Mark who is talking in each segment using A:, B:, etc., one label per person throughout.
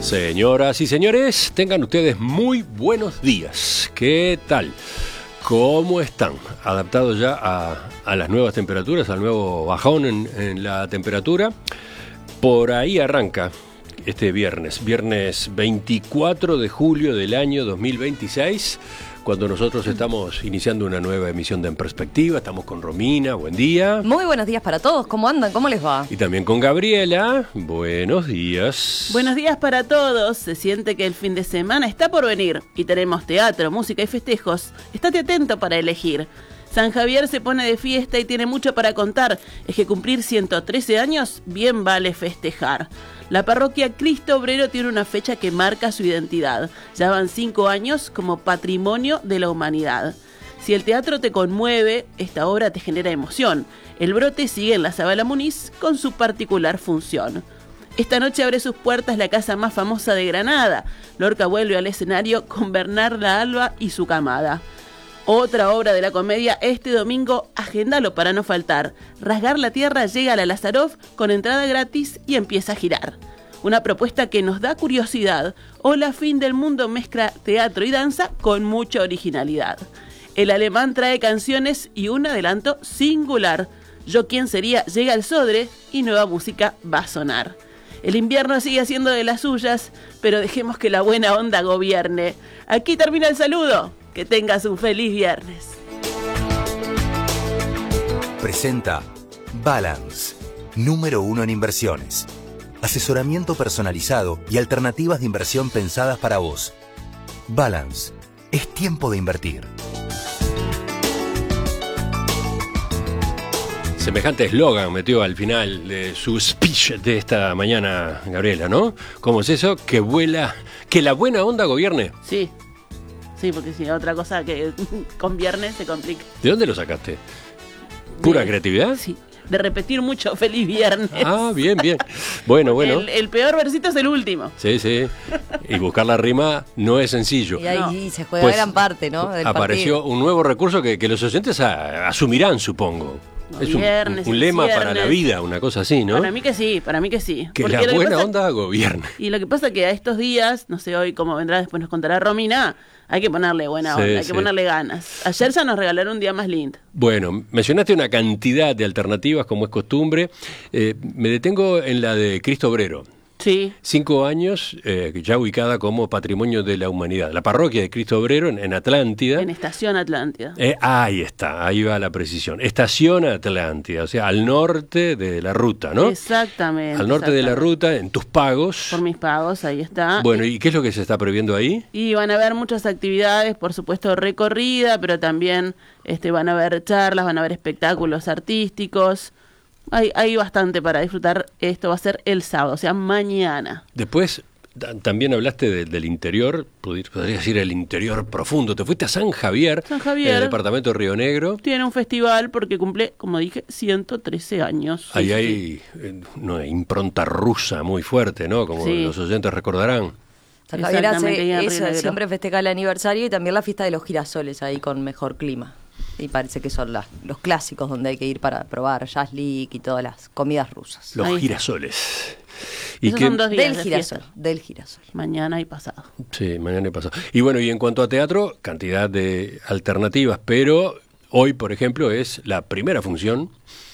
A: Señoras y señores, tengan ustedes muy buenos días. ¿Qué tal? ¿Cómo están? ¿Adaptados ya a las nuevas temperaturas, al nuevo bajón en la temperatura? Por ahí arranca este viernes 24 de julio del año 2026, cuando nosotros estamos iniciando una nueva emisión de En Perspectiva. Estamos con Romina, buen día.
B: Muy buenos días para todos, ¿cómo andan? ¿Cómo les va?
A: Y también con Gabriela, buenos días.
C: Buenos días para todos. Se siente que el fin de semana está por venir y tenemos teatro, música y festejos. Estate atento para elegir. San Javier se pone de fiesta y tiene mucho para contar. Es que cumplir 113 años bien vale festejar. La parroquia Cristo Obrero tiene una fecha que marca su identidad. Ya van 5 años como patrimonio de la humanidad. Si el teatro te conmueve, esta obra te genera emoción. El Brote sigue en la Zabala Muniz con su particular función. Esta noche abre sus puertas la casa más famosa de Granada. Lorca vuelve al escenario con Bernarda Alba y su camada. Otra obra de la comedia este domingo, agéndalo para no faltar. Rasgar la Tierra llega a la Lazaroff con entrada gratis y empieza a girar. Una propuesta que nos da curiosidad. Hola Fin del Mundo mezcla teatro y danza con mucha originalidad. El alemán trae canciones y un adelanto singular. Yo quién sería llega al Sodre y nueva música va a sonar. El invierno sigue haciendo de las suyas, pero dejemos que la buena onda gobierne. Aquí termina el saludo. Que tengas un feliz viernes.
D: Presenta Balance, número 1 en inversiones. Asesoramiento personalizado y alternativas de inversión pensadas para vos. Balance, es tiempo de invertir.
A: Semejante eslogan metió al final de su speech de esta mañana, Gabriela, ¿no? ¿Cómo es eso? Que la buena onda gobierne.
C: Sí. Sí, porque si otra cosa que con viernes se complica.
A: ¿De dónde lo sacaste? ¿Pura creatividad?
C: Sí, de repetir mucho feliz viernes.
A: Ah, bien. Bueno.
C: El peor versito es el último.
A: Sí. Y buscar la rima no es sencillo.
B: Y ahí se juega gran parte, ¿no? Del
A: apareció
B: partido.
A: Un nuevo recurso que los oyentes asumirán, supongo. Es un lema para la vida, una cosa así, ¿no?
C: Para mí que sí.
A: Que porque la buena onda gobierne.
C: Y lo que pasa es que a estos días, no sé hoy cómo vendrá, después nos contará Romina, hay que ponerle buena onda, hay que ponerle ganas. Ayer ya nos regalaron un día más lindo. Bueno,
A: mencionaste una cantidad de alternativas, como es costumbre. Me detengo en la de Cristo Obrero.
C: Sí.
A: 5 años, ya ubicada como Patrimonio de la Humanidad. La parroquia de Cristo Obrero en Atlántida.
C: En Estación Atlántida.
A: Ahí está, ahí va la precisión. Estación Atlántida, o sea, al norte de la ruta, ¿no?
C: Exactamente.
A: Al norte de la ruta, en tus pagos.
C: Por mis pagos, ahí está.
A: Bueno, ¿y qué es lo que se está previendo ahí?
C: Y van a haber muchas actividades, por supuesto recorrida, pero también van a haber charlas, van a haber espectáculos artísticos. Hay bastante para disfrutar. Esto va a ser el sábado, o sea, mañana.
A: Después también hablaste del interior, podría decir el interior profundo. Te fuiste a San Javier, en el departamento de Río Negro.
C: Tiene un festival porque cumple, como dije, 113 años.
A: Ahí hay una impronta rusa muy fuerte, ¿no? Como los oyentes recordarán.
B: San Javier hace eso, siempre festeja el aniversario y también la fiesta de los girasoles ahí con mejor clima. Y parece que son los clásicos donde hay que ir para probar jazz league y todas las comidas rusas.
A: Los girasoles.
C: Esos son 2 días
B: del girasol.
C: Mañana y pasado.
A: Sí, mañana y pasado. Y bueno, y en cuanto a teatro, cantidad de alternativas, pero hoy, por ejemplo, es la primera función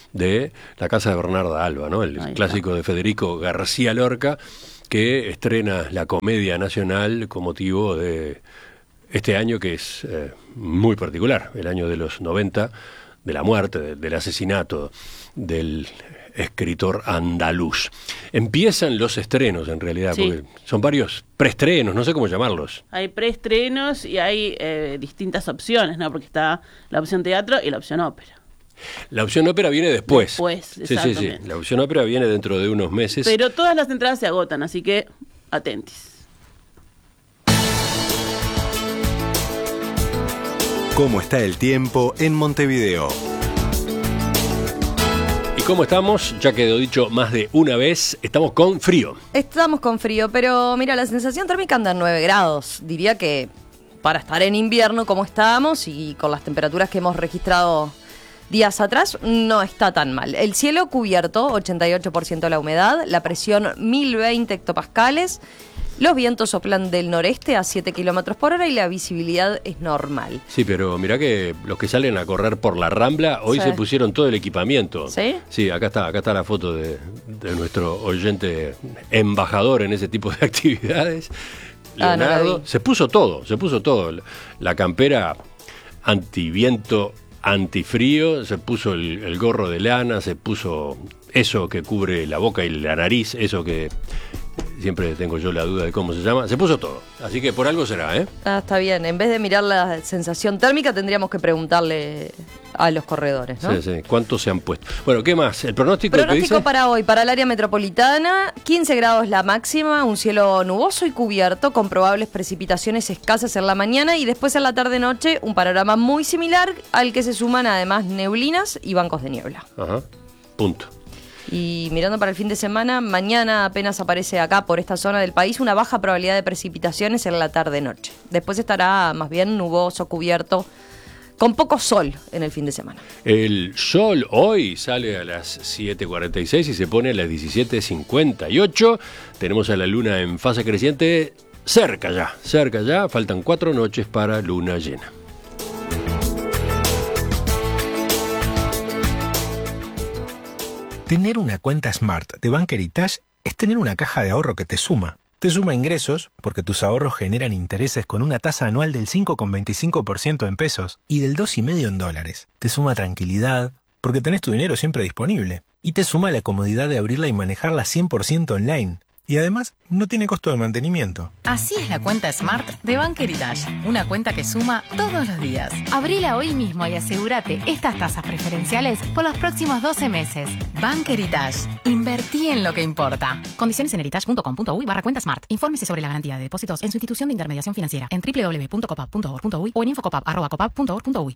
A: de La Casa de Bernarda Alba, ¿no? El clásico de Federico García Lorca, que estrena la Comedia Nacional con motivo de este año que es muy particular, el año de los 90, de la muerte, del asesinato del escritor andaluz. Empiezan los estrenos, en realidad, porque son varios preestrenos, no sé cómo llamarlos.
C: Hay preestrenos y hay distintas opciones, ¿no? Porque está la opción teatro y la opción ópera.
A: La opción ópera viene después.
C: Exactamente.
A: Sí. La opción ópera viene dentro de unos meses.
C: Pero todas las entradas se agotan, así que atentis.
D: ¿Cómo está el tiempo en Montevideo?
A: ¿Y cómo estamos? Ya quedó dicho más de una vez, estamos con frío.
B: Estamos con frío, pero mira, la sensación térmica anda en 9 grados. Diría que para estar en invierno como estábamos y con las temperaturas que hemos registrado días atrás, no está tan mal. El cielo cubierto, 88% la humedad, la presión 1020 hectopascales. Los vientos soplan del noreste a 7 kilómetros por hora y la visibilidad es normal.
A: Sí, pero mirá que los que salen a correr por la Rambla hoy se pusieron todo el equipamiento.
B: ¿Sí?
A: Sí, acá está la foto de nuestro oyente embajador en ese tipo de actividades. Leonardo,
B: no
A: se puso todo. La campera antiviento, antifrío, se puso el gorro de lana, se puso eso que cubre la boca y la nariz, eso que siempre tengo yo la duda de cómo se llama, se puso todo, así que por algo será, ¿eh?
B: Está bien, en vez de mirar la sensación térmica tendríamos que preguntarle a los corredores, ¿no?
A: Sí, ¿cuántos se han puesto? Bueno, ¿qué más? ¿El pronóstico
B: que dice?
A: Para
B: hoy, para el área metropolitana, 15 grados la máxima, un cielo nuboso y cubierto, con probables precipitaciones escasas en la mañana y después en la tarde-noche un panorama muy similar al que se suman además neblinas y bancos de niebla.
A: Ajá, punto.
B: Y mirando para el fin de semana, mañana apenas aparece acá por esta zona del país una baja probabilidad de precipitaciones en la tarde-noche. Después estará más bien nuboso, cubierto, con poco sol en el fin de semana.
A: El sol hoy sale a las 7:46 y se pone a las 17:58. Tenemos a la luna en fase creciente cerca ya. Faltan 4 noches para luna llena.
E: Tener una cuenta Smart de Bank Heritage es tener una caja de ahorro que te suma. Te suma ingresos, porque tus ahorros generan intereses con una tasa anual del 5,25% en pesos y del 2,5% en dólares. Te suma tranquilidad, porque tenés tu dinero siempre disponible. Y te suma la comodidad de abrirla y manejarla 100% online. Y además, no tiene costo de mantenimiento.
F: Así es la cuenta Smart de Bank Heritage. Una cuenta que suma todos los días. Abrila hoy mismo y asegúrate estas tasas preferenciales por los próximos 12 meses. Bank Heritage. Invertí en lo que importa. Condiciones en heritage.com.uy/cuenta Smart. Infórmese sobre la garantía de depósitos en su institución de intermediación financiera en www.copap.org.uy o en infocopap@copap.org.uy.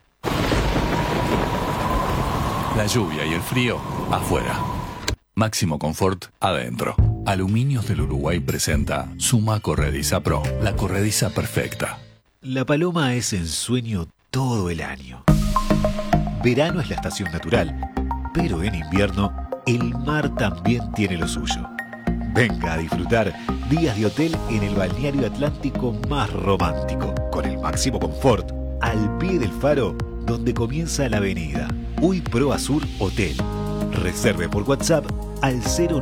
G: La lluvia y el frío afuera. Máximo confort adentro. Aluminios del Uruguay presenta Suma Corrediza Pro, la corrediza perfecta.
H: La paloma es ensueño todo el año. Verano es la estación natural, pero en invierno el mar también tiene lo suyo. Venga a disfrutar días de hotel en el balneario atlántico más romántico, con el máximo confort, al pie del faro donde comienza la avenida. Uy Pro Azur Hotel. Reserve por WhatsApp al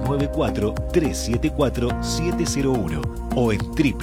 H: 094-374-701 o en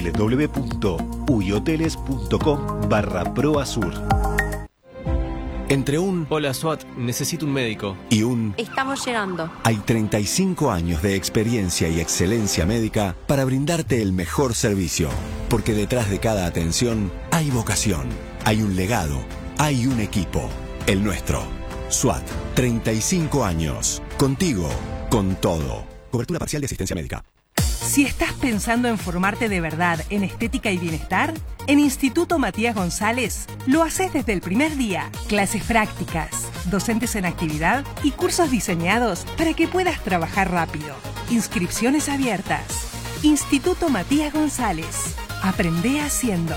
H: www.uyhoteles.com/proazur.
I: Entre un "Hola SWAT, necesito un médico" y un
J: "Estamos llegando",
I: hay 35 años de experiencia y excelencia médica para brindarte el mejor servicio. Porque detrás de cada atención hay vocación, hay un legado, hay un equipo. El nuestro. SWAT, 35 años. Contigo, con todo. Cobertura parcial de asistencia médica.
K: Si estás pensando en formarte de verdad en estética y bienestar, en Instituto Matías González lo haces desde el primer día. Clases prácticas, docentes en actividad y cursos diseñados para que puedas trabajar rápido. Inscripciones abiertas. Instituto Matías González. Aprende haciendo.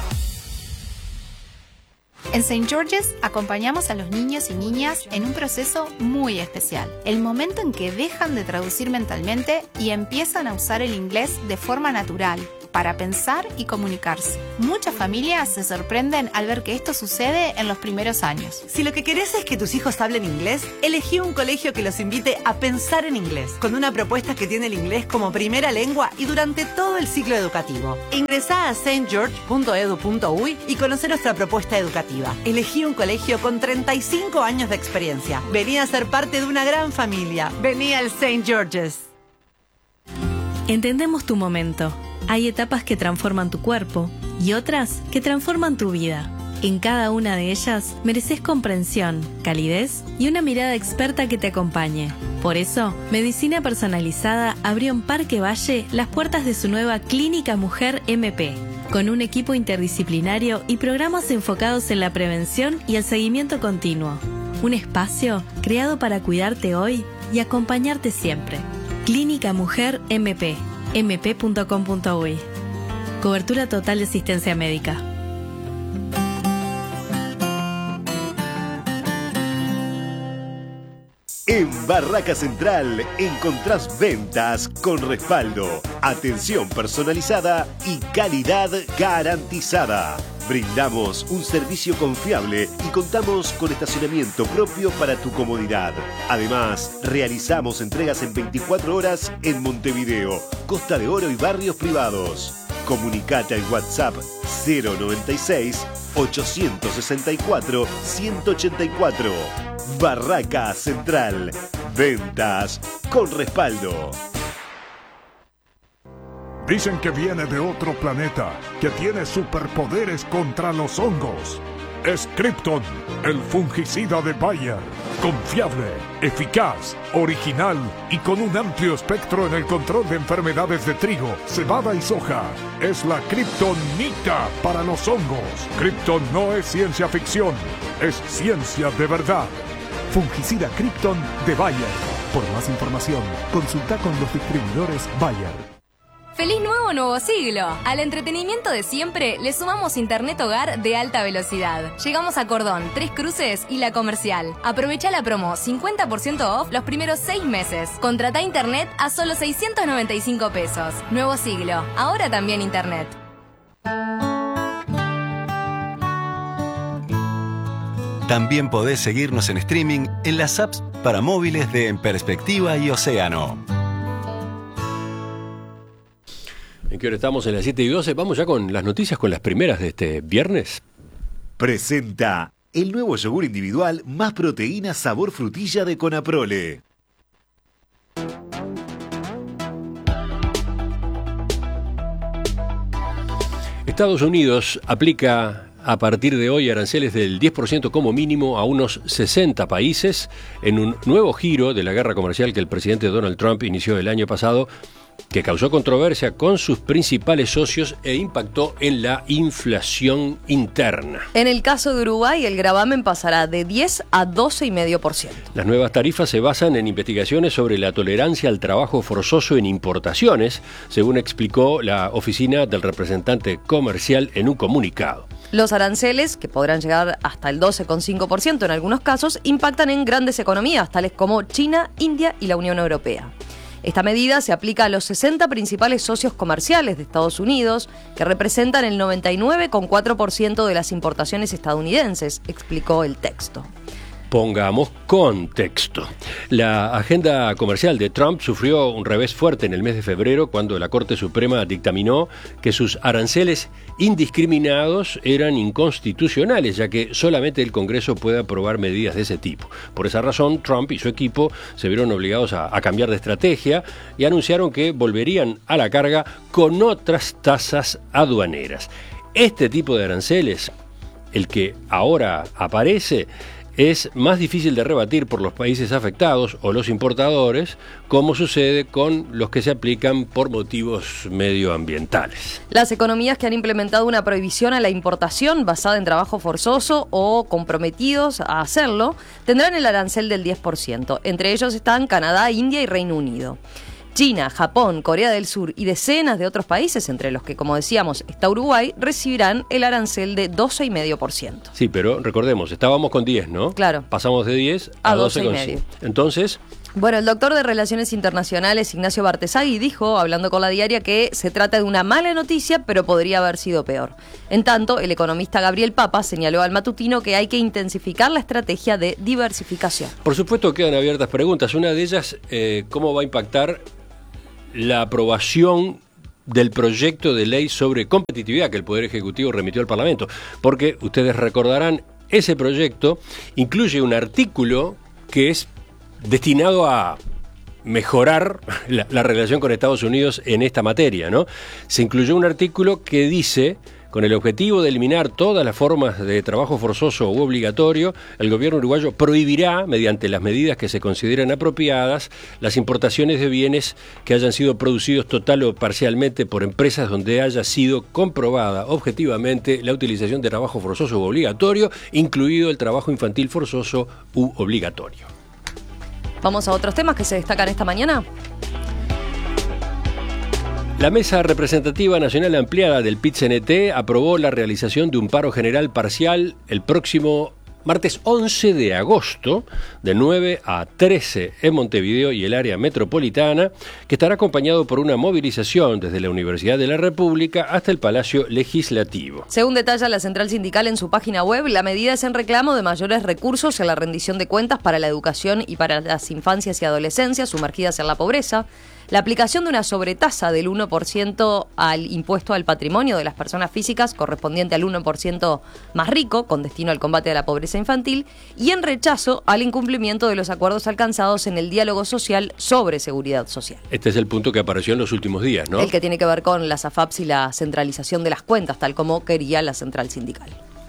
J: En St. George's acompañamos a los niños y niñas en un proceso muy especial. El momento en que dejan de traducir mentalmente y empiezan a usar el inglés de forma natural, para pensar y comunicarse. Muchas familias se sorprenden al ver que esto sucede en los primeros años.
L: Si lo que querés es que tus hijos hablen inglés, elegí un colegio que los invite a pensar en inglés, con una propuesta que tiene el inglés como primera lengua y durante todo el ciclo educativo. Ingresá a stgeorge.edu.uy y conocer nuestra propuesta educativa. Elegí un colegio con 35 años de experiencia. Vení a ser parte de una gran familia. Vení al St. George's.
M: Entendemos tu momento. Hay etapas que transforman tu cuerpo y otras que transforman tu vida. En cada una de ellas mereces comprensión, calidez y una mirada experta que te acompañe. Por eso, Medicina Personalizada abrió en Parque Valle las puertas de su nueva Clínica Mujer MP, con un equipo interdisciplinario y programas enfocados en la prevención y el seguimiento continuo. Un espacio creado para cuidarte hoy y acompañarte siempre. Clínica Mujer MP. mp.com.uy. Cobertura total de asistencia médica.
H: En Barraca Central encontrás ventas con respaldo,
N: Atención personalizada y calidad garantizada. Brindamos un servicio confiable y contamos con estacionamiento propio para tu comodidad. Además, realizamos entregas en 24 horas en Montevideo, Costa de Oro y barrios privados. Comunicate al WhatsApp 096 864 184. Barraca Central. Ventas con respaldo.
O: Dicen que viene de otro planeta, que tiene superpoderes contra los hongos. Es Krypton, el fungicida de Bayer. Confiable, eficaz, original y con un amplio espectro en el control de enfermedades de trigo, cebada y soja. Es la Kryptonita para los hongos. Krypton no es ciencia ficción, es ciencia de verdad. Fungicida Krypton de Bayer. Por más información, consulta con los distribuidores Bayer.
P: ¡Feliz nuevo siglo! Al entretenimiento de siempre le sumamos Internet Hogar de alta velocidad. Llegamos a Cordón, Tres Cruces y La Comercial. Aprovecha la promo 50% off los primeros 6 meses. Contrata Internet a solo 695 pesos. Nuevo siglo, ahora también Internet.
I: También podés seguirnos en streaming en las apps para móviles de En Perspectiva y Océano.
A: ¿En qué hora estamos? En las 7:12. Vamos ya con las noticias, con las primeras de este viernes.
N: Presenta el nuevo yogur individual más proteína sabor frutilla de Conaprole.
A: Estados Unidos aplica a partir de hoy aranceles del 10% como mínimo a unos 60 países en un nuevo giro de la guerra comercial que el presidente Donald Trump inició el año pasado, que causó controversia con sus principales socios e impactó en la inflación interna.
B: En el caso de Uruguay, el gravamen pasará de 10 a 12,5%.
A: Las nuevas tarifas se basan en investigaciones sobre la tolerancia al trabajo forzoso en importaciones, según explicó la oficina del representante comercial en un comunicado.
B: Los aranceles, que podrán llegar hasta el 12,5% en algunos casos, impactan en grandes economías, tales como China, India y la Unión Europea. Esta medida se aplica a los 60 principales socios comerciales de Estados Unidos, que representan el 99,4% de las importaciones estadounidenses, explicó el texto.
A: Pongamos contexto. La agenda comercial de Trump sufrió un revés fuerte en el mes de febrero cuando la Corte Suprema dictaminó que sus aranceles indiscriminados eran inconstitucionales, ya que solamente el Congreso puede aprobar medidas de ese tipo. Por esa razón, Trump y su equipo se vieron obligados a cambiar de estrategia y anunciaron que volverían a la carga con otras tasas aduaneras. Este tipo de aranceles, el que ahora aparece, es más difícil de rebatir por los países afectados o los importadores, como sucede con los que se aplican por motivos medioambientales.
B: Las economías que han implementado una prohibición a la importación basada en trabajo forzoso o comprometidos a hacerlo tendrán el arancel del 10%. Entre ellos están Canadá, India y Reino Unido. China, Japón, Corea del Sur y decenas de otros países, entre los que, como decíamos, está Uruguay, recibirán el arancel de 12,5%.
A: Sí, pero recordemos, estábamos con 10, ¿no?
B: Claro.
A: Pasamos de 10 a 12,5. Entonces...
B: Bueno, el doctor de Relaciones Internacionales, Ignacio Bartesagui, dijo, hablando con La Diaria, que se trata de una mala noticia, pero podría haber sido peor. En tanto, el economista Gabriel Papa señaló al matutino que hay que intensificar la estrategia de diversificación.
A: Por supuesto, quedan abiertas preguntas. Una de ellas, ¿cómo va a impactar la aprobación del proyecto de ley sobre competitividad que el Poder Ejecutivo remitió al Parlamento? Porque ustedes recordarán, ese proyecto incluye un artículo que es destinado a mejorar la relación con Estados Unidos en esta materia, ¿no? Se incluyó un artículo que dice, con el objetivo de eliminar todas las formas de trabajo forzoso u obligatorio, el gobierno uruguayo prohibirá, mediante las medidas que se consideren apropiadas, las importaciones de bienes que hayan sido producidos total o parcialmente por empresas donde haya sido comprobada objetivamente la utilización de trabajo forzoso u obligatorio, incluido el trabajo infantil forzoso u obligatorio.
B: Vamos a otros temas que se destacan esta mañana.
A: La Mesa Representativa Nacional Ampliada del PIT-CNT aprobó la realización de un paro general parcial el próximo martes 11 de agosto, de 9 a 13 en Montevideo y el área metropolitana, que estará acompañado por una movilización desde la Universidad de la República hasta el Palacio Legislativo.
B: Según detalla la Central Sindical en su página web, la medida es en reclamo de mayores recursos en la rendición de cuentas para la educación y para las infancias y adolescencias sumergidas en la pobreza, la aplicación de una sobretasa del 1% al impuesto al patrimonio de las personas físicas correspondiente al 1% más rico, con destino al combate a la pobreza infantil, y en rechazo al incumplimiento de los acuerdos alcanzados en el diálogo social sobre seguridad social.
A: Este es el punto que apareció en los últimos días, ¿no?
B: El que tiene que ver con las AFAPs y la centralización de las cuentas, tal como quería la Central Sindical.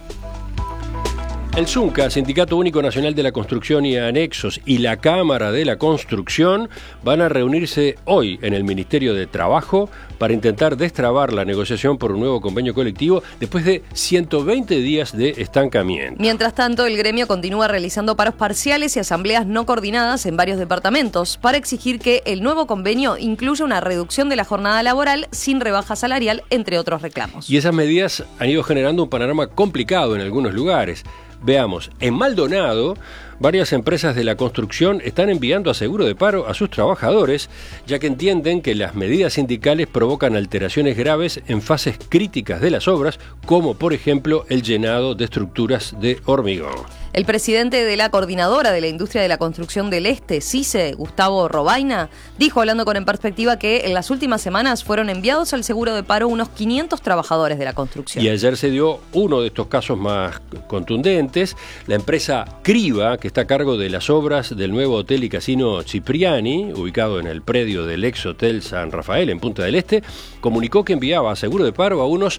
A: El SUNCA, Sindicato Único Nacional de la Construcción y Anexos, y la Cámara de la Construcción van a reunirse hoy en el Ministerio de Trabajo para intentar destrabar la negociación por un nuevo convenio colectivo después de 120 días de estancamiento.
B: Mientras tanto, el gremio continúa realizando paros parciales y asambleas no coordinadas en varios departamentos para exigir que el nuevo convenio incluya una reducción de la jornada laboral sin rebaja salarial, entre otros reclamos.
A: Y esas medidas han ido generando un panorama complicado en algunos lugares. Veamos, en Maldonado, varias empresas de la construcción están enviando a seguro de paro a sus trabajadores, ya que entienden que las medidas sindicales provocan alteraciones graves en fases críticas de las obras, como por ejemplo el llenado de estructuras de hormigón.
B: El presidente de la Coordinadora de la Industria de la Construcción del Este, CICE, Gustavo Robaina, dijo, hablando con En Perspectiva, que en las últimas semanas fueron enviados al seguro de paro unos 500 trabajadores de la construcción.
A: Y ayer se dio uno de estos casos más contundentes. La empresa Criba, que está a cargo de las obras del nuevo hotel y casino Cipriani, ubicado en el predio del ex Hotel San Rafael en Punta del Este, comunicó que enviaba a seguro de paro a unos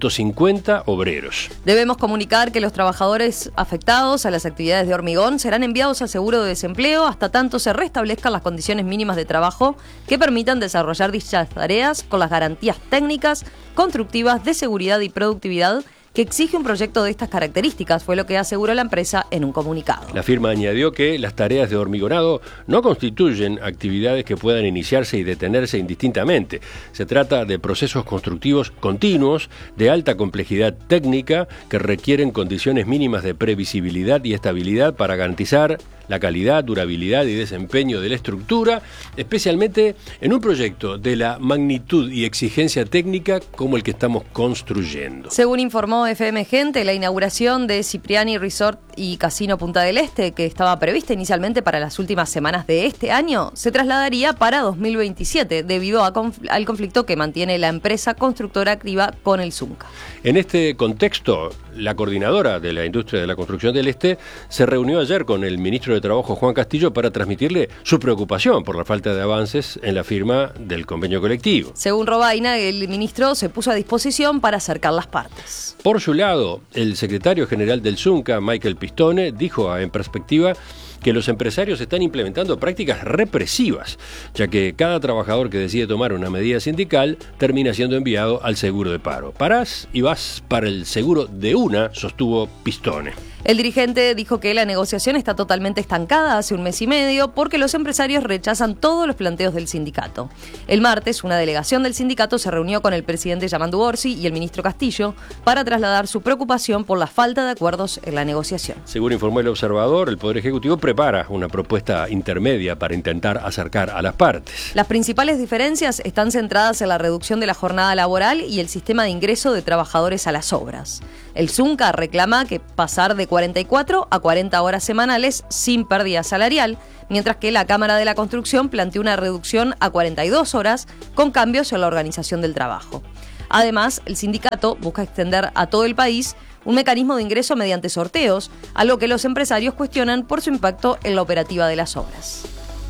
A: 150 obreros.
B: Debemos comunicar que los trabajadores afectados a las actividades de hormigón serán enviados al seguro de desempleo hasta tanto se restablezcan las condiciones mínimas de trabajo que permitan desarrollar dichas tareas con las garantías técnicas, constructivas, de seguridad y productividad que exige un proyecto de estas características, fue lo que aseguró la empresa en un comunicado.
A: La firma añadió que las tareas de hormigonado no constituyen actividades que puedan iniciarse y detenerse indistintamente. Se trata de procesos constructivos continuos, de alta complejidad técnica, que requieren condiciones mínimas de previsibilidad y estabilidad para garantizar la calidad, durabilidad y desempeño de la estructura, especialmente en un proyecto de la magnitud y exigencia técnica como el que estamos construyendo.
B: Según informó FM Gente, la inauguración de Cipriani Resort y Casino Punta del Este, que estaba prevista inicialmente para las últimas semanas de este año, se trasladaría para 2027 debido al conflicto que mantiene la empresa constructora Criba con el SUNCA.
A: En este contexto, la coordinadora de la industria de la construcción del Este se reunió ayer con el ministro de Trabajo, Juan Castillo, para transmitirle su preocupación por la falta de avances en la firma del convenio colectivo.
B: Según Robaina, el ministro se puso a disposición para acercar las partes.
A: Por su lado, el secretario general del SUNCA, Michael Pistone, dijo a En Perspectiva que los empresarios están implementando prácticas represivas, ya que cada trabajador que decide tomar una medida sindical termina siendo enviado al seguro de paro. Parás y vas para el seguro de una, sostuvo Pistone.
B: El dirigente dijo que la negociación está totalmente estancada hace un mes y medio porque los empresarios rechazan todos los planteos del sindicato. El martes, una delegación del sindicato se reunió con el presidente Yamandu Orsi y el ministro Castillo para trasladar su preocupación por la falta de acuerdos en la negociación.
A: Según informó El Observador, el Poder Ejecutivo prepara una propuesta intermedia para intentar acercar a las partes.
B: Las principales diferencias están centradas en la reducción de la jornada laboral y el sistema de ingreso de trabajadores a las obras. El SUNCA reclama que pasar de 44 a 40 horas semanales sin pérdida salarial, mientras que la Cámara de la Construcción planteó una reducción a 42 horas con cambios en la organización del trabajo. Además, el sindicato busca extender a todo el país un mecanismo de ingreso mediante sorteos, algo que los empresarios cuestionan por su impacto en la operativa de las obras.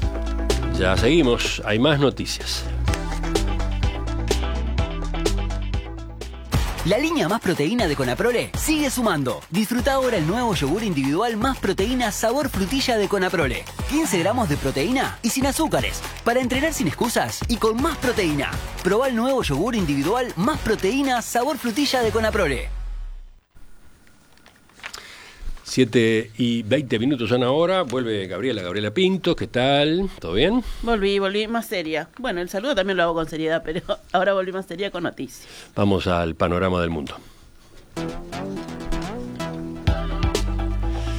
A: Ya seguimos, hay más noticias.
Q: La línea Más Proteína de Conaprole sigue sumando. Disfruta ahora el nuevo yogur individual Más Proteína sabor frutilla de Conaprole. 15 gramos de proteína y sin azúcares. Para entrenar sin excusas y con más proteína. Probá el nuevo yogur individual Más Proteína sabor frutilla de Conaprole.
A: 7:20 son ahora. Vuelve Gabriela Pinto. ¿Qué tal? ¿Todo bien?
C: Volví más seria. Bueno, el saludo también lo hago con seriedad, pero ahora volví más seria con noticias.
A: Vamos al panorama del mundo.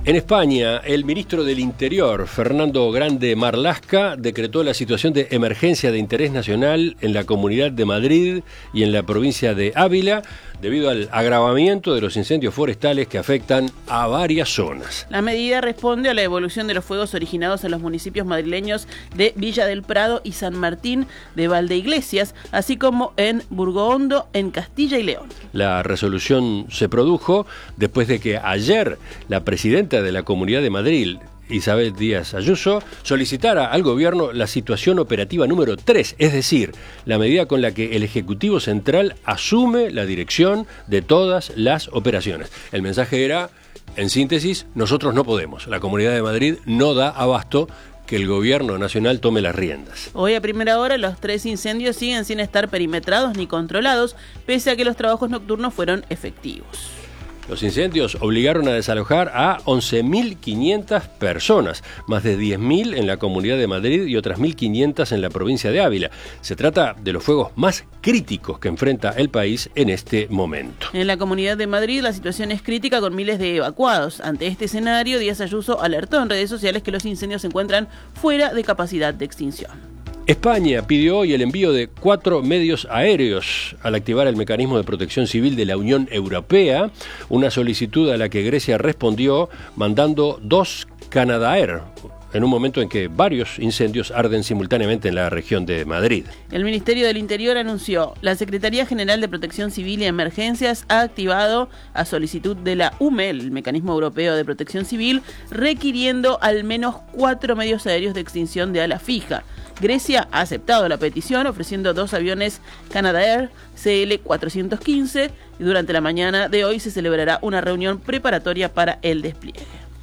A: En España, el ministro del Interior, Fernando Grande Marlaska, decretó la situación de emergencia de interés nacional en la Comunidad de Madrid y en la provincia de Ávila, debido al agravamiento de los incendios forestales que afectan a varias zonas.
C: La medida responde a la evolución de los fuegos originados en los municipios madrileños de Villa del Prado y San Martín de Valdeiglesias, así como en Burgohondo, en Castilla y León.
A: La resolución se produjo después de que ayer la presidenta de la Comunidad de Madrid, Isabel Díaz Ayuso, solicitara al gobierno la situación operativa número 3, es decir, la medida con la que el Ejecutivo Central asume la dirección de todas las operaciones. El mensaje era, en síntesis, nosotros no podemos, la Comunidad de Madrid no da abasto, que el gobierno nacional tome las riendas.
C: Hoy a primera hora los 3 incendios siguen sin estar perimetrados ni controlados, pese a que los trabajos nocturnos fueron efectivos.
A: Los incendios obligaron a desalojar a 11.500 personas, más de 10.000 en la Comunidad de Madrid y otras 1.500 en la provincia de Ávila. Se trata de los fuegos más críticos que enfrenta el país en este momento.
C: En la Comunidad de Madrid la situación es crítica con miles de evacuados. Ante este escenario, Díaz Ayuso alertó en redes sociales que los incendios se encuentran fuera de capacidad de extinción.
A: España pidió hoy el envío de 4 medios aéreos al activar el mecanismo de protección civil de la Unión Europea, una solicitud a la que Grecia respondió mandando 2 Canadair, en un momento en que varios incendios arden simultáneamente en la región de Madrid.
C: El Ministerio del Interior anunció: la Secretaría General de Protección Civil y Emergencias ha activado, a solicitud de la UME, el Mecanismo Europeo de Protección Civil, requiriendo al menos 4 medios aéreos de extinción de ala fija. Grecia ha aceptado la petición ofreciendo 2 aviones Canadair CL-415 y durante la mañana de hoy se celebrará una reunión preparatoria para el despliegue.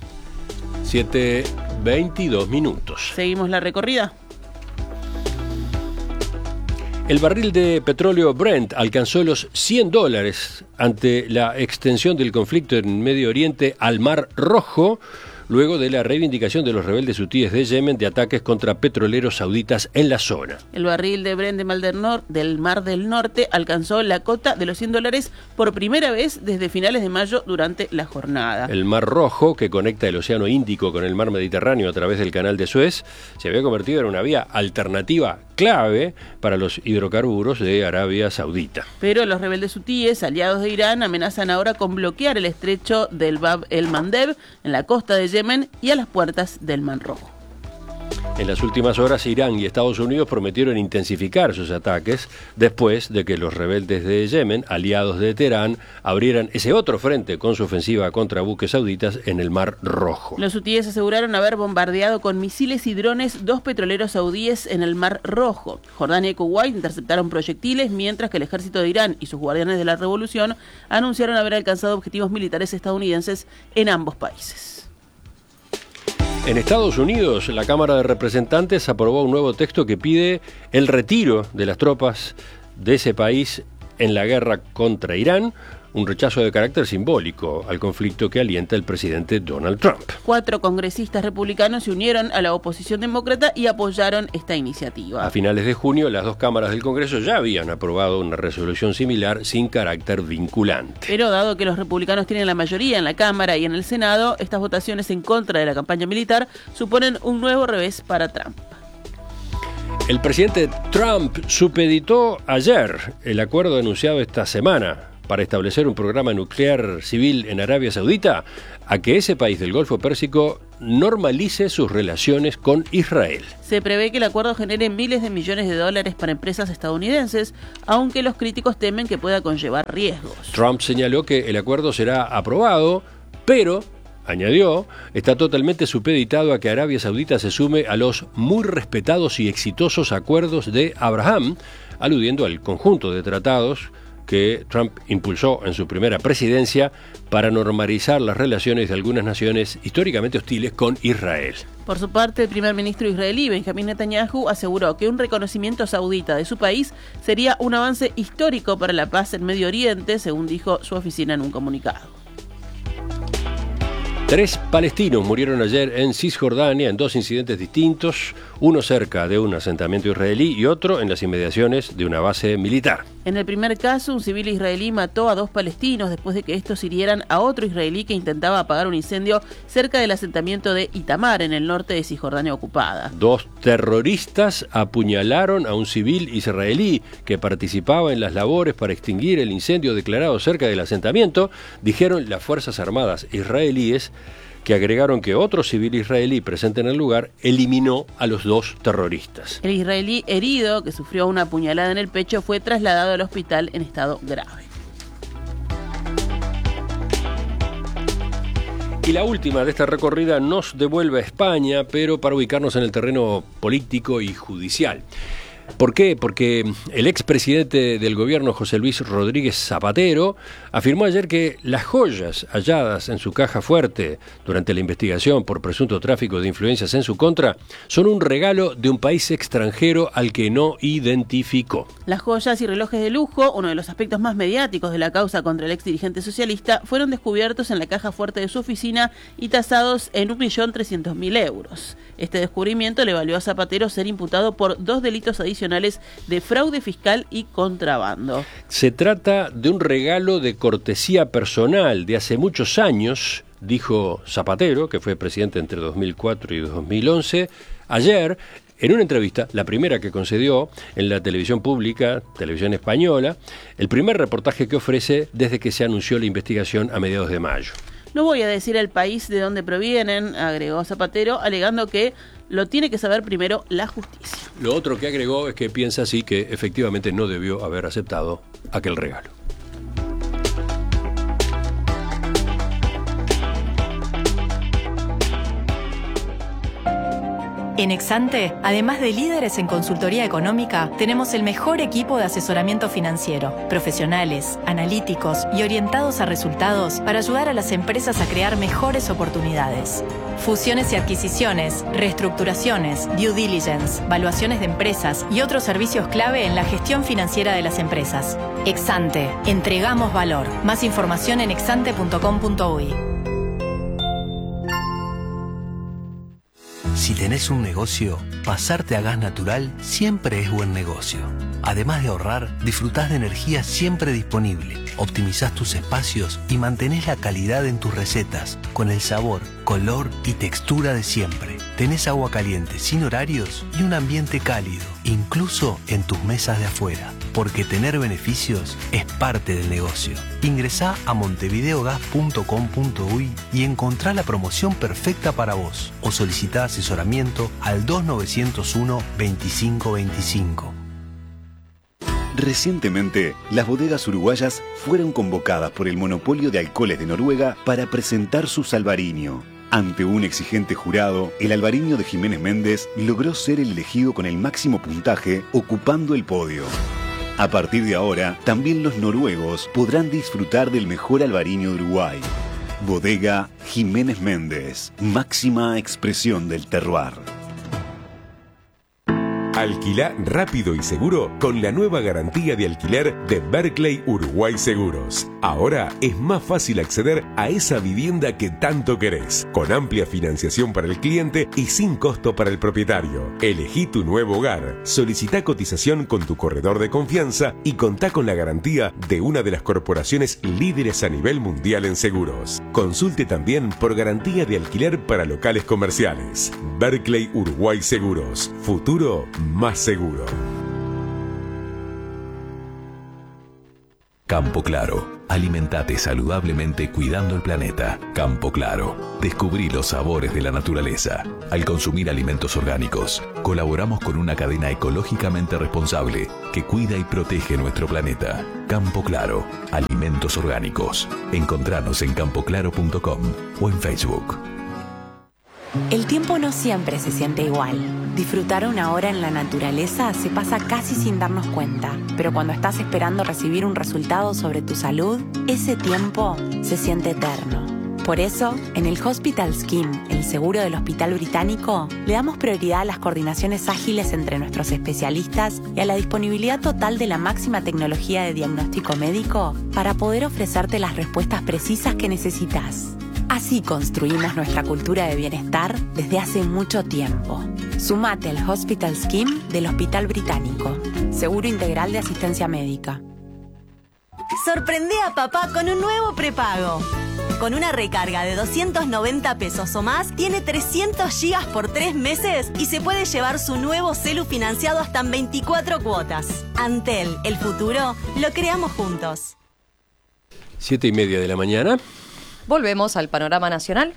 A: 7:22 minutos.
C: ¿Seguimos la recorrida?
A: El barril de petróleo Brent alcanzó los $100 ante la extensión del conflicto en Medio Oriente al Mar Rojo, luego de la reivindicación de los rebeldes hutíes de Yemen de ataques contra petroleros sauditas en la zona.
C: El barril de Brent del Mar del Norte alcanzó la cota de los $100 por primera vez desde finales de mayo durante la jornada.
A: El Mar Rojo, que conecta el Océano Índico con el Mar Mediterráneo a través del Canal de Suez, se había convertido en una vía alternativa clave para los hidrocarburos de Arabia Saudita.
C: Pero los rebeldes hutíes, aliados de Irán, amenazan ahora con bloquear el estrecho del Bab el-Mandeb en la costa de Yemen y a las puertas del Mar Rojo.
A: En las últimas horas, Irán y Estados Unidos prometieron intensificar sus ataques después de que los rebeldes de Yemen, aliados de Teherán, abrieran ese otro frente con su ofensiva contra buques sauditas en el Mar Rojo.
C: Los hutíes aseguraron haber bombardeado con misiles y drones 2 petroleros saudíes en el Mar Rojo. Jordania y Kuwait interceptaron proyectiles, mientras que el ejército de Irán y sus guardianes de la revolución anunciaron haber alcanzado objetivos militares estadounidenses en ambos países.
A: En Estados Unidos, la Cámara de Representantes aprobó un nuevo texto que pide el retiro de las tropas de ese país en la guerra contra Irán, un rechazo de carácter simbólico al conflicto que alienta el presidente Donald Trump.
C: 4 congresistas republicanos se unieron a la oposición demócrata y apoyaron esta iniciativa.
A: A finales de junio, las 2 cámaras del Congreso ya habían aprobado una resolución similar sin carácter vinculante.
C: Pero dado que los republicanos tienen la mayoría en la Cámara y en el Senado, estas votaciones en contra de la campaña militar suponen un nuevo revés para Trump.
A: El presidente Trump supeditó ayer el acuerdo anunciado esta semana para establecer un programa nuclear civil en Arabia Saudita a que ese país del Golfo Pérsico normalice sus relaciones con Israel.
C: Se prevé que el acuerdo genere miles de millones de dólares para empresas estadounidenses, aunque los críticos temen que pueda conllevar riesgos.
A: Trump señaló que el acuerdo será aprobado, pero, añadió, está totalmente supeditado a que Arabia Saudita se sume a los muy respetados y exitosos acuerdos de Abraham, aludiendo al conjunto de tratados que Trump impulsó en su primera presidencia para normalizar las relaciones de algunas naciones históricamente hostiles con Israel.
C: Por su parte, el primer ministro israelí, Benjamín Netanyahu, aseguró que un reconocimiento saudita de su país sería un avance histórico para la paz en Medio Oriente, según dijo su oficina en un comunicado.
A: 3 palestinos murieron ayer en Cisjordania en 2 incidentes distintos, uno cerca de un asentamiento israelí y otro en las inmediaciones de una base militar.
C: En el primer caso, un civil israelí mató a 2 palestinos después de que estos hirieran a otro israelí que intentaba apagar un incendio cerca del asentamiento de Itamar, en el norte de Cisjordania ocupada.
A: 2 terroristas apuñalaron a un civil israelí que participaba en las labores para extinguir el incendio declarado cerca del asentamiento, dijeron las Fuerzas Armadas israelíes, que agregaron que otro civil israelí presente en el lugar eliminó a los 2 terroristas.
C: El israelí herido, que sufrió una puñalada en el pecho, fue trasladado al hospital en estado grave.
A: Y la última de esta recorrida nos devuelve a España, pero para ubicarnos en el terreno político y judicial. ¿Por qué? Porque el expresidente del gobierno, José Luis Rodríguez Zapatero, afirmó ayer que las joyas halladas en su caja fuerte durante la investigación por presunto tráfico de influencias en su contra son un regalo de un país extranjero al que no identificó.
C: Las joyas y relojes de lujo, uno de los aspectos más mediáticos de la causa contra el exdirigente socialista, fueron descubiertos en la caja fuerte de su oficina y tasados en 1.300.000 euros. Este descubrimiento le valió a Zapatero ser imputado por 2 delitos adicionales de fraude fiscal y contrabando.
A: Se trata de un regalo de cortesía personal de hace muchos años, dijo Zapatero, que fue presidente entre 2004 y 2011, ayer en una entrevista, la primera que concedió en la televisión pública, televisión española, el primer reportaje que ofrece desde que se anunció la investigación a mediados de mayo.
C: No voy a decir el país de donde provienen, agregó Zapatero, alegando que lo tiene que saber primero la justicia.
A: Lo otro que agregó es que piensa así que efectivamente no debió haber aceptado aquel regalo.
R: En Exante, además de líderes en consultoría económica, tenemos el mejor equipo de asesoramiento financiero, profesionales, analíticos y orientados a resultados para ayudar a las empresas a crear mejores oportunidades. Fusiones y adquisiciones, reestructuraciones, due diligence, valuaciones de empresas y otros servicios clave en la gestión financiera de las empresas. Exante, entregamos valor. Más información en exante.com.uy.
S: Si tenés un negocio, pasarte a gas natural siempre es buen negocio. Además de ahorrar, disfrutás de energía siempre disponible, optimizás tus espacios y mantenés la calidad en tus recetas, con el sabor, color y textura de siempre. Tenés agua caliente sin horarios y un ambiente cálido, incluso en tus mesas de afuera, porque tener beneficios es parte del negocio. Ingresá a montevideogas.com.uy y encontrá la promoción perfecta para vos, o solicitá asesoramiento al 2901-2525.
N: Recientemente, las bodegas uruguayas fueron convocadas por el Monopolio de Alcoholes de Noruega para presentar su Albariño. Ante un exigente jurado, el Albariño de Jiménez Méndez logró ser el elegido con el máximo puntaje, ocupando el podio. A partir de ahora, también los noruegos podrán disfrutar del mejor Albariño de Uruguay. Bodega Jiménez Méndez, máxima expresión del terroir.
T: Alquilá rápido y seguro con la nueva garantía de alquiler de Berkeley Uruguay Seguros. Ahora es más fácil acceder a esa vivienda que tanto querés, con amplia financiación para el cliente y sin costo para el propietario. Elegí tu nuevo hogar, solicitá cotización con tu corredor de confianza y contá con la garantía de una de las corporaciones líderes a nivel mundial en seguros. Consulte también por garantía de alquiler para locales comerciales. Berkeley Uruguay Seguros. Futuro más seguro.
H: Campo Claro. Alimentate saludablemente cuidando el planeta. Campo Claro. Descubrí los sabores de la naturaleza. Al consumir alimentos orgánicos, colaboramos con una cadena ecológicamente responsable que cuida y protege nuestro planeta. Campo Claro. Alimentos orgánicos. Encontranos en campoclaro.com o en Facebook.
U: El tiempo no siempre se siente igual. Disfrutar una hora en la naturaleza se pasa casi sin darnos cuenta, pero cuando estás esperando recibir un resultado sobre tu salud, ese tiempo se siente eterno. Por eso, en el Hospital Scheme, el seguro del Hospital Británico, le damos prioridad a las coordinaciones ágiles entre nuestros especialistas y a la disponibilidad total de la máxima tecnología de diagnóstico médico para poder ofrecerte las respuestas precisas que necesitas. Así construimos nuestra cultura de bienestar desde hace mucho tiempo. Sumate al Hospital Scheme del Hospital Británico. Seguro integral de asistencia médica.
D: Sorprende a papá con un nuevo prepago. Con una recarga de 290 pesos o más, tiene 300 gigas por 3 meses y se puede llevar su nuevo celu financiado hasta en 24 cuotas. Antel, el futuro, lo creamos juntos.
A: 7:30 de la mañana.
B: Volvemos al panorama nacional.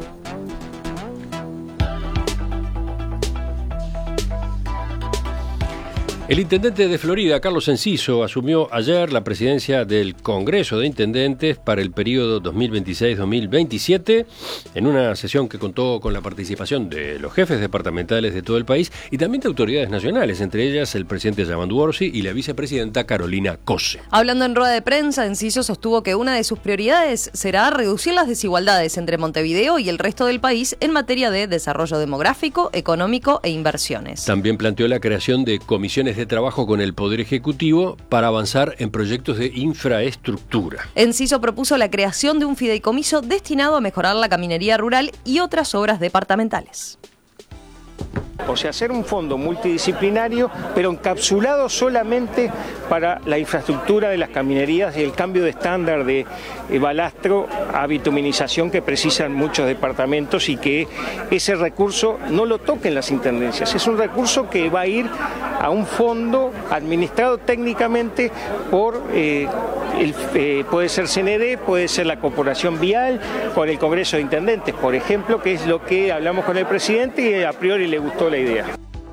A: El intendente de Florida, Carlos Enciso, asumió ayer la presidencia del Congreso de Intendentes para el periodo 2026-2027 en una sesión que contó con la participación de los jefes departamentales de todo el país y también de autoridades nacionales, entre ellas el presidente Yamandu Orsi y la vicepresidenta Carolina Cose.
B: Hablando en rueda de prensa, Enciso sostuvo que una de sus prioridades será reducir las desigualdades entre Montevideo y el resto del país en materia de desarrollo demográfico, económico e inversiones.
A: También planteó la creación de comisiones de trabajo con el Poder Ejecutivo para avanzar en proyectos de infraestructura.
B: Enciso propuso la creación de un fideicomiso destinado a mejorar la caminería rural y otras obras departamentales.
V: O sea, hacer un fondo multidisciplinario, pero encapsulado solamente para la infraestructura de las caminerías y el cambio de estándar de balastro a bituminización que precisan muchos departamentos y que ese recurso no lo toquen las intendencias. Es un recurso que va a ir a un fondo administrado técnicamente por, puede ser CND, puede ser la Corporación Vial, con el Congreso de Intendentes, por ejemplo, que es lo que hablamos con el presidente y a priori le gustó la idea.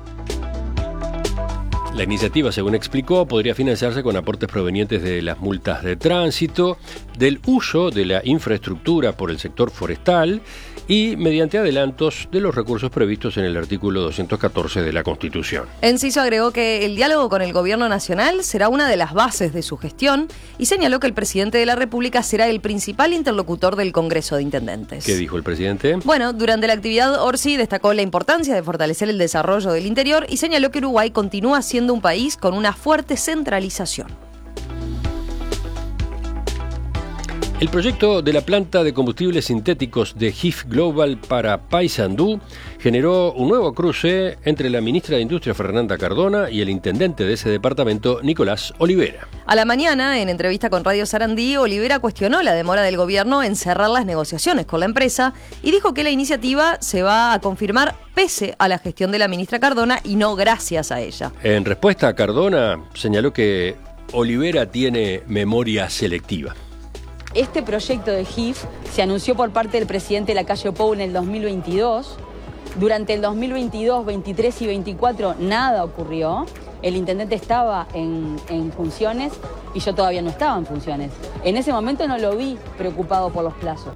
A: La iniciativa, según explicó, podría financiarse con aportes provenientes de las multas de tránsito, del uso de la infraestructura por el sector forestal y mediante adelantos de los recursos previstos en el artículo 214 de la Constitución.
B: Enciso agregó que el diálogo con el Gobierno Nacional será una de las bases de su gestión y señaló que el presidente de la República será el principal interlocutor del Congreso de Intendentes.
A: ¿Qué dijo el presidente?
B: Bueno, durante la actividad Orsi destacó la importancia de fortalecer el desarrollo del interior y señaló que Uruguay continúa siendo un país con una fuerte centralización.
A: El proyecto de la planta de combustibles sintéticos de HIF Global para Paysandú generó un nuevo cruce entre la ministra de Industria Fernanda Cardona y el intendente de ese departamento, Nicolás Olivera.
B: A la mañana, en entrevista con Radio Sarandí, Olivera cuestionó la demora del gobierno en cerrar las negociaciones con la empresa y dijo que la iniciativa se va a confirmar pese a la gestión de la ministra Cardona y no gracias a ella.
A: En respuesta a Cardona, señaló que Olivera tiene memoria selectiva.
W: Este proyecto de HIF se anunció por parte del presidente Lacalle Pou en el 2022. Durante el 2022, 23 y 24 nada ocurrió. El intendente estaba en funciones y yo todavía no estaba en funciones. En ese momento no lo vi preocupado por los plazos.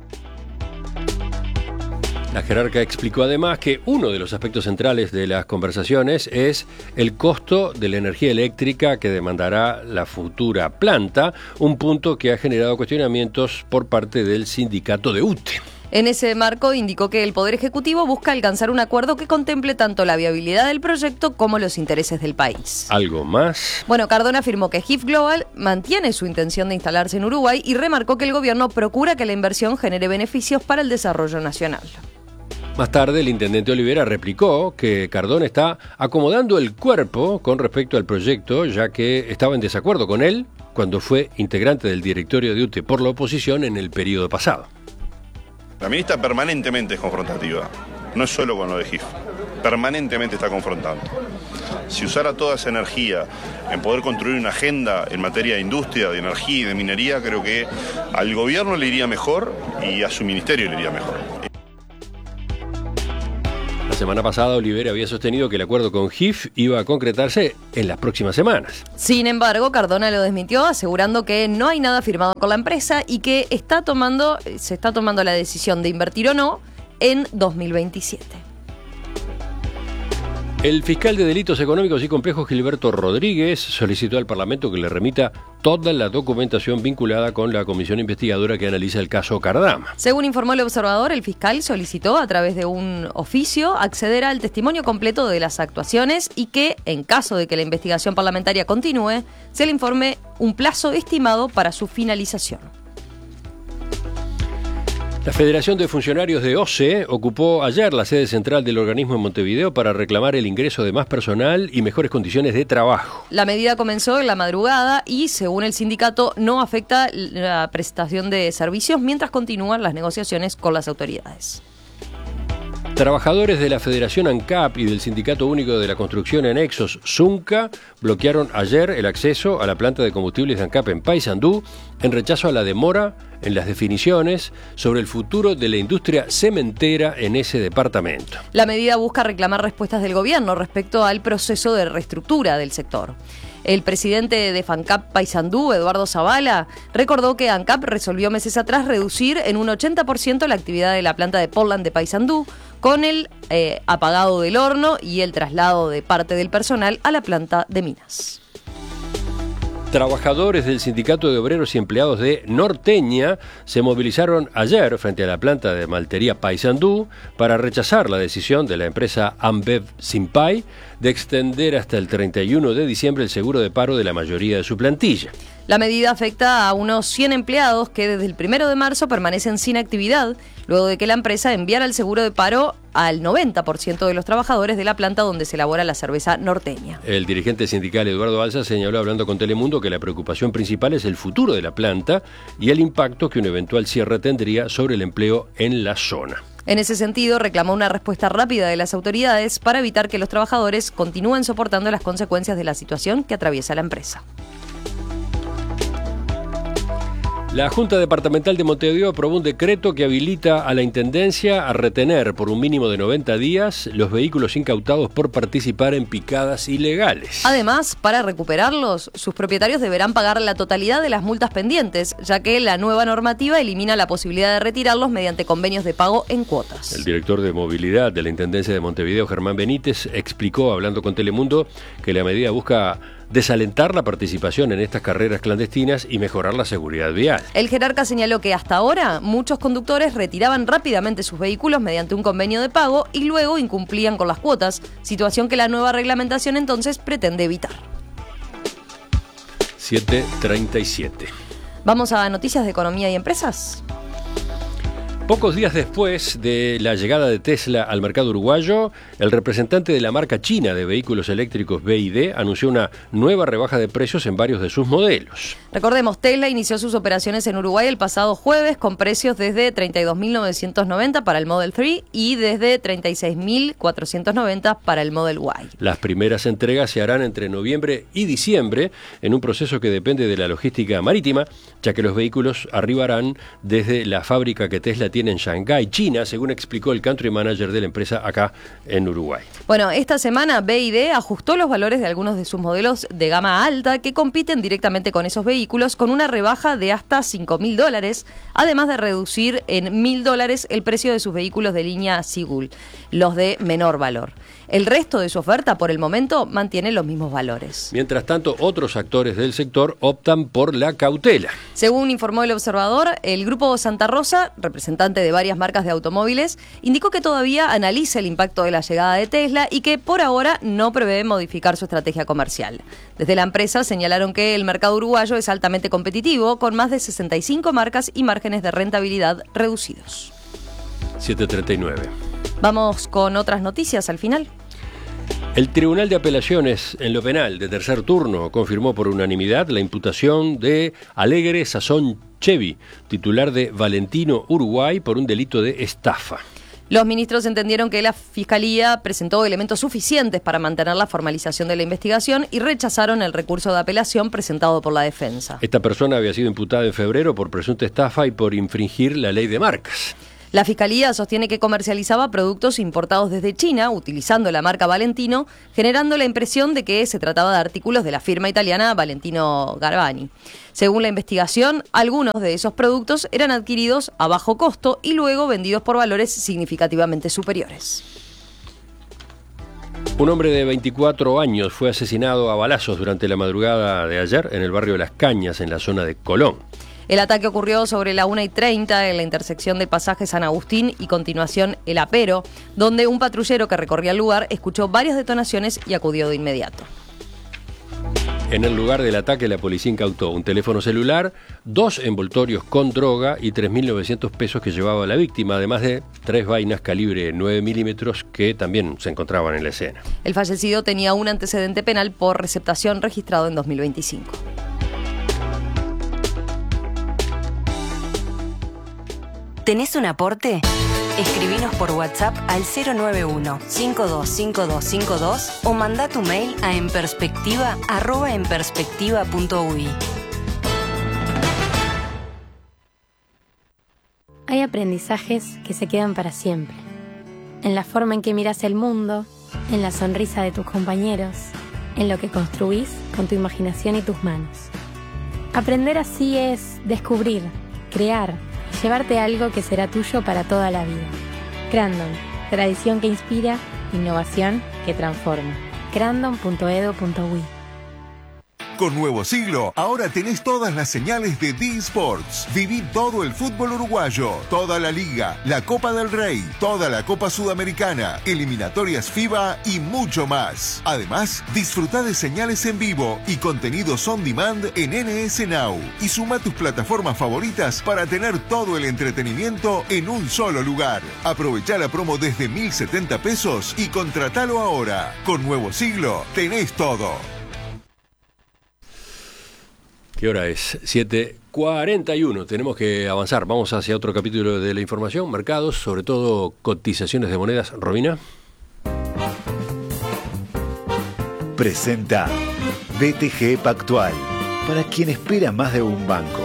A: La jerarca explicó además que uno de los aspectos centrales de las conversaciones es el costo de la energía eléctrica que demandará la futura planta, un punto que ha generado cuestionamientos por parte del sindicato de UTE.
B: En ese marco indicó que el Poder Ejecutivo busca alcanzar un acuerdo que contemple tanto la viabilidad del proyecto como los intereses del país.
A: ¿Algo más?
B: Bueno, Cardona afirmó que HIF Global mantiene su intención de instalarse en Uruguay y remarcó que el gobierno procura que la inversión genere beneficios para el desarrollo nacional.
A: Más tarde, el intendente Olivera replicó que Cardona está acomodando el cuerpo con respecto al proyecto, ya que estaba en desacuerdo con él cuando fue integrante del directorio de UTE por la oposición en el periodo pasado.
X: La ministra permanentemente es confrontativa, no es solo con lo de HIF, permanentemente está confrontando. Si usara toda esa energía en poder construir una agenda en materia de industria, de energía y de minería, creo que al gobierno le iría mejor y a su ministerio le iría mejor.
A: La semana pasada, Olivera había sostenido que el acuerdo con HIF iba a concretarse en las próximas semanas.
B: Sin embargo, Cardona lo desmintió, asegurando que no hay nada firmado con la empresa y que se está tomando la decisión de invertir o no en 2027.
A: El fiscal de Delitos Económicos y Complejos, Gilberto Rodríguez, solicitó al Parlamento que le remita toda la documentación vinculada con la comisión investigadora que analiza el caso Cardama.
B: Según informó el observador, el fiscal solicitó a través de un oficio acceder al testimonio completo de las actuaciones y que, en caso de que la investigación parlamentaria continúe, se le informe un plazo estimado para su finalización.
A: La Federación de Funcionarios de OCE ocupó ayer la sede central del organismo en Montevideo para reclamar el ingreso de más personal y mejores condiciones de trabajo.
B: La medida comenzó en la madrugada y, según el sindicato, no afecta la prestación de servicios mientras continúan las negociaciones con las autoridades.
A: Trabajadores de la Federación ANCAP y del Sindicato Único de la Construcción y Anexos, SUNCA, bloquearon ayer el acceso a la planta de combustibles de ANCAP en Paysandú en rechazo a la demora en las definiciones sobre el futuro de la industria cementera en ese departamento.
B: La medida busca reclamar respuestas del gobierno respecto al proceso de reestructura del sector. El presidente de FANCAP Paysandú, Eduardo Zavala, recordó que ANCAP resolvió meses atrás reducir en un 80% la actividad de la planta de Portland de Paysandú, con el apagado del horno y el traslado de parte del personal a la planta de Minas.
A: Trabajadores del Sindicato de Obreros y Empleados de Norteña se movilizaron ayer frente a la planta de maltería Paysandú para rechazar la decisión de la empresa Ambev Simpay de extender hasta el 31 de diciembre el seguro de paro de la mayoría de su plantilla.
B: La medida afecta a unos 100 empleados que desde el 1 de marzo permanecen sin actividad, luego de que la empresa enviara el seguro de paro al 90% de los trabajadores de la planta donde se elabora la cerveza norteña.
A: El dirigente sindical Eduardo Alza señaló hablando con Telemundo que la preocupación principal es el futuro de la planta y el impacto que un eventual cierre tendría sobre el empleo en la zona.
B: En ese sentido, reclamó una respuesta rápida de las autoridades para evitar que los trabajadores continúen soportando las consecuencias de la situación que atraviesa la empresa.
A: La Junta Departamental de Montevideo aprobó un decreto que habilita a la Intendencia a retener por un mínimo de 90 días los vehículos incautados por participar en picadas ilegales.
B: Además, para recuperarlos, sus propietarios deberán pagar la totalidad de las multas pendientes, ya que la nueva normativa elimina la posibilidad de retirarlos mediante convenios de pago en cuotas.
A: El director de movilidad de la Intendencia de Montevideo, Germán Benítez, explicó, hablando con Telemundo, que la medida busca desalentar la participación en estas carreras clandestinas y mejorar la seguridad vial.
B: El jerarca señaló que hasta ahora muchos conductores retiraban rápidamente sus vehículos mediante un convenio de pago y luego incumplían con las cuotas, situación que la nueva reglamentación entonces pretende evitar.
A: 7:37.
B: Vamos a noticias de economía y empresas.
A: Pocos días después de la llegada de Tesla al mercado uruguayo, el representante de la marca china de vehículos eléctricos BYD anunció una nueva rebaja de precios en varios de sus modelos.
B: Recordemos, Tesla inició sus operaciones en Uruguay el pasado jueves con precios desde 32.990 para el Model 3 y desde 36.490 para el Model Y.
A: Las primeras entregas se harán entre noviembre y diciembre en un proceso que depende de la logística marítima, ya que los vehículos arribarán desde la fábrica que Tesla tiene en Shanghái, China, según explicó el country manager de la empresa acá en Uruguay.
B: Bueno, esta semana BYD ajustó los valores de algunos de sus modelos de gama alta que compiten directamente con esos vehículos con una rebaja de hasta $5.000, además de reducir en $1.000 el precio de sus vehículos de línea Sigul, los de menor valor. El resto de su oferta, por el momento, mantiene los mismos valores.
A: Mientras tanto, otros actores del sector optan por la cautela.
B: Según informó El Observador, el Grupo Santa Rosa, representante de varias marcas de automóviles, indicó que todavía analiza el impacto de la llegada de Tesla y que por ahora no prevé modificar su estrategia comercial. Desde la empresa señalaron que el mercado uruguayo es altamente competitivo, con más de 65 marcas y márgenes de rentabilidad reducidos.
A: 7:39.
B: Vamos con otras noticias al final.
A: El Tribunal de Apelaciones en lo penal de tercer turno confirmó por unanimidad la imputación de Alegre Sazón Chevy, titular de Valentino Uruguay, por un delito de estafa.
B: Los ministros entendieron que la Fiscalía presentó elementos suficientes para mantener la formalización de la investigación y rechazaron el recurso de apelación presentado por la defensa.
A: Esta persona había sido imputada en febrero por presunta estafa y por infringir la ley de marcas.
B: La Fiscalía sostiene que comercializaba productos importados desde China, utilizando la marca Valentino, generando la impresión de que se trataba de artículos de la firma italiana Valentino Gabbani. Según la investigación, algunos de esos productos eran adquiridos a bajo costo y luego vendidos por valores significativamente superiores.
A: Un hombre de 24 años fue asesinado a balazos durante la madrugada de ayer en el barrio Las Cañas, en la zona de Colón.
B: El ataque ocurrió sobre la 1:30 en la intersección del pasaje San Agustín y continuación El Apero, donde un patrullero que recorría el lugar escuchó varias detonaciones y acudió de inmediato.
A: En el lugar del ataque, la policía incautó un teléfono celular, 2 envoltorios con droga y 3.900 pesos que llevaba la víctima, además de 3 vainas calibre 9 milímetros que también se encontraban en la escena.
B: El fallecido tenía un antecedente penal por receptación registrado en 2025.
E: ¿Tenés un aporte? Escribinos por WhatsApp al 091-525252 o mandá tu mail a enperspectiva@enperspectiva.ui.
F: Hay aprendizajes que se quedan para siempre. En la forma en que miras el mundo, en la sonrisa de tus compañeros, en lo que construís con tu imaginación y tus manos. Aprender así es descubrir, crear, llevarte algo que será tuyo para toda la vida. Crandon, tradición que inspira, innovación que transforma. crandon.edu.uy.
G: Con Nuevo Siglo, ahora tenés todas las señales de D-Sports. Viví todo el fútbol uruguayo, toda la Liga, la Copa del Rey, toda la Copa Sudamericana, eliminatorias FIBA y mucho más. Además, disfrutá de señales en vivo y contenidos on demand en NS Now. Y suma tus plataformas favoritas para tener todo el entretenimiento en un solo lugar. Aprovechá la promo desde 1.070 pesos y contratalo ahora. Con Nuevo Siglo, tenés todo.
A: ¿Qué hora es? 7:41. Tenemos que avanzar. Vamos hacia otro capítulo de la información. Mercados, sobre todo cotizaciones de monedas. Romina.
N: Presenta BTG Pactual, para quien espera más de un banco.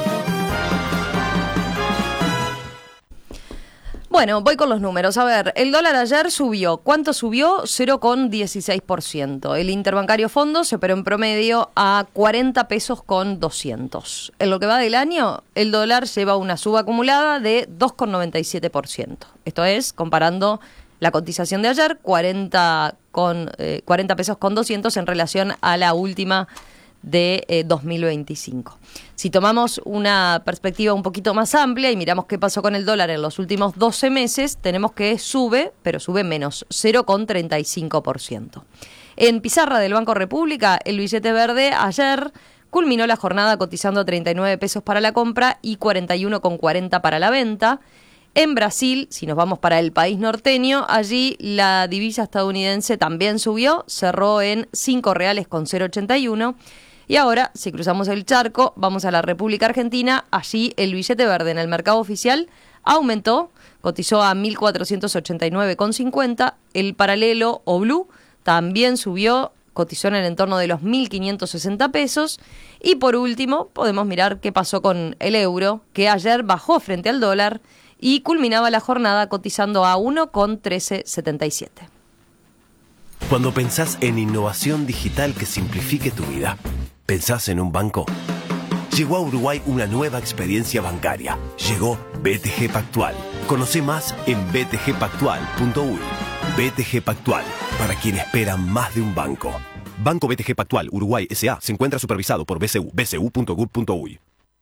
B: Bueno, voy con los números. A ver, el dólar ayer subió. ¿Cuánto subió? 0,16%. El interbancario fondo se operó en promedio a 40 pesos con 200. En lo que va del año, el dólar lleva una suba acumulada de 2,97%. Esto es, comparando la cotización de ayer, 40 pesos con 200 en relación a la última de 2025. Si tomamos una perspectiva un poquito más amplia y miramos qué pasó con el dólar en los últimos 12 meses, tenemos que sube, pero sube menos, 0,35%. En pizarra del Banco República, el billete verde ayer culminó la jornada cotizando a 39 pesos para la compra y 41,40 para la venta. En Brasil, si nos vamos para el país norteño, allí la divisa estadounidense también subió, cerró en 5 reales con 0,81. Y ahora, si cruzamos el charco, vamos a la República Argentina. Allí el billete verde en el mercado oficial aumentó, cotizó a 1.489,50. El paralelo o blue también subió, cotizó en el entorno de los 1.560 pesos. Y por último, podemos mirar qué pasó con el euro, que ayer bajó frente al dólar y culminaba la jornada cotizando a 1,1377.
K: Cuando pensás en innovación digital que simplifique tu vida, ¿pensás en un banco? Llegó a Uruguay una nueva experiencia bancaria. Llegó BTG Pactual. Conoce más en btgpactual.uy. BTG Pactual, para quien espera más de un banco. Banco BTG Pactual, Uruguay S.A. se encuentra supervisado por BCU, bcu.gov.uy.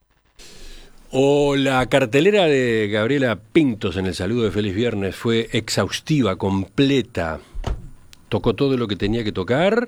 A: La cartelera de Gabriela Pintos en el saludo de Feliz Viernes fue exhaustiva, completa. Tocó todo lo que tenía que tocar.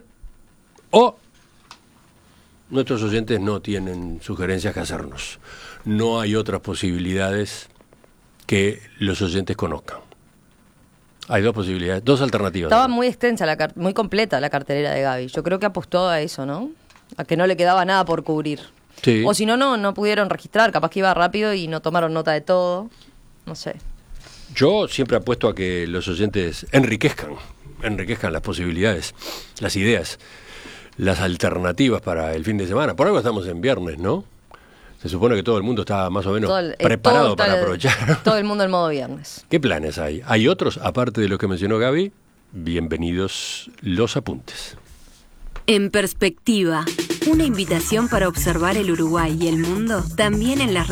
A: Nuestros oyentes no tienen sugerencias que hacernos. No hay otras posibilidades que los oyentes conozcan. Hay 2 posibilidades, 2 alternativas.
B: Estaba muy extensa, muy completa la cartelera de Gaby. Yo creo que apostó a eso, ¿no? A que no le quedaba nada por cubrir.
A: Sí.
B: O si no pudieron registrar. Capaz que iba rápido y no tomaron nota de todo. No sé.
A: Yo siempre apuesto a que los oyentes enriquezcan las posibilidades, las ideas, las alternativas para el fin de semana. Por algo estamos en viernes, ¿no? Se supone que todo el mundo está más o menos preparado para aprovechar.
B: Todo el mundo en modo viernes.
A: ¿Qué planes hay? ¿Hay otros, aparte de lo que mencionó Gaby? Bienvenidos los apuntes.
E: En perspectiva, una invitación para observar el Uruguay y el mundo también en las